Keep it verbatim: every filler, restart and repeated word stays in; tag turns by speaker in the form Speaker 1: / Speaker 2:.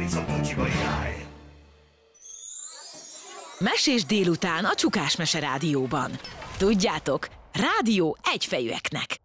Speaker 1: Mesés délután a Csukás Mese Rádióban. Tudjátok, rádió egyfejűeknek.